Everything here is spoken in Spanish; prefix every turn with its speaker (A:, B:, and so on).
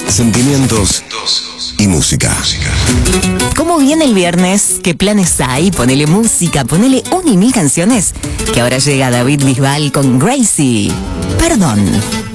A: Sentimientos y música.
B: ¿Cómo viene el viernes? ¿Qué planes hay? Ponele música, ponele 1 y 1000 canciones. Que ahora llega David Bisbal con Gracie. Perdón.